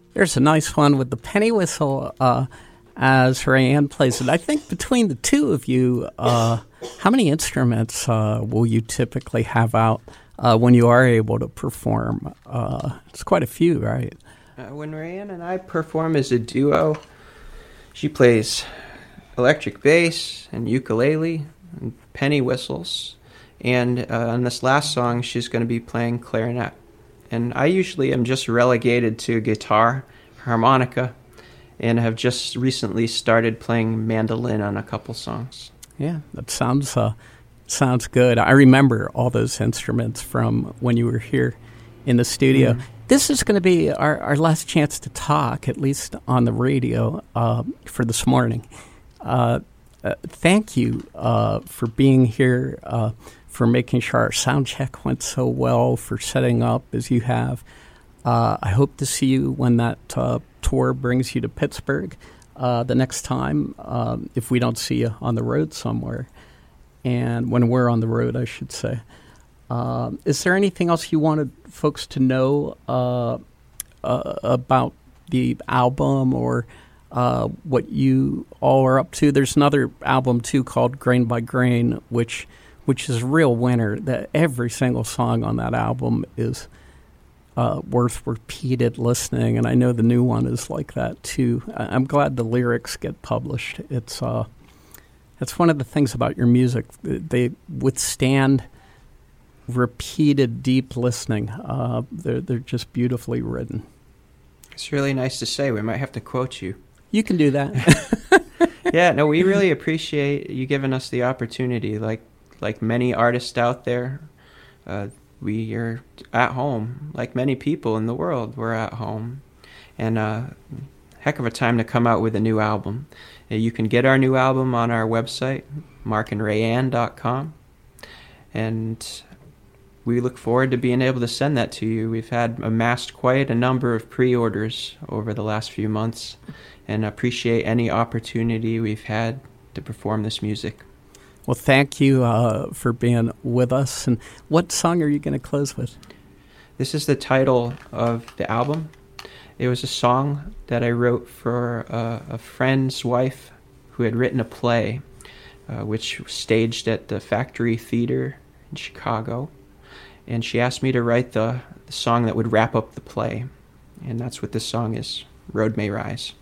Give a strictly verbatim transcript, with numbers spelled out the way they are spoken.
There's a nice one with the penny whistle uh, as Rayanne plays it. I think between the two of you, uh, how many instruments uh, will you typically have out uh, when you are able to perform? Uh, it's quite a few, right? Uh, when Rayanne and I perform as a duo, she plays electric bass and ukulele and penny whistles. And uh, on this last song, she's going to be playing clarinet. And I usually am just relegated to guitar, harmonica, and have just recently started playing mandolin on a couple songs. Yeah, that sounds uh, sounds good. I remember all those instruments from when you were here in the studio. Mm. This is going to be our, our last chance to talk, at least on the radio, uh, for this morning. Uh, uh, thank you uh, for being here, uh, for making sure our sound check went so well, for setting up as you have. Uh, I hope to see you when that uh, tour brings you to Pittsburgh uh, the next time, um, if we don't see you on the road somewhere. And when we're on the road, I should say. Uh, is there anything else you wanted folks to know uh, uh, about the album or uh, what you all are up to? There's another album, too, called Grain by Grain, which which is a real winner. That every single song on that album is uh, worth repeated listening, and I know the new one is like that, too. I'm glad the lyrics get published. It's uh, it's one of the things about your music. They withstand repeated deep listening. Uh, they're they're just beautifully written. It's really nice to say. We might have to quote you. You can do that. Yeah, no, we really appreciate you giving us the opportunity. Like like many artists out there, uh, we are at home. Like many people in the world, we're at home, and uh, heck of a time to come out with a new album. Uh, you can get our new album on our website, mark and rayanne dot com, and we look forward to being able to send that to you. We've had amassed quite a number of pre-orders over the last few months and appreciate any opportunity we've had to perform this music. Well, thank you uh, for being with us. And what song are you going to close with? This is the title of the album. It was a song that I wrote for uh, a friend's wife who had written a play, uh, which was staged at the Factory Theater in Chicago. And she asked me to write the, the song that would wrap up the play. And that's what this song is, Road May Rise.